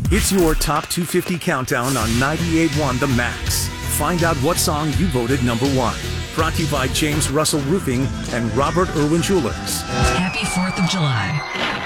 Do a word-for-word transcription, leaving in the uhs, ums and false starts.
It's your Top two fifty countdown on ninety-eight point one The Max. Find out what song you voted number one. Brought to you by James Russell Roofing and Robert Irwin Jewelers. Happy fourth of July.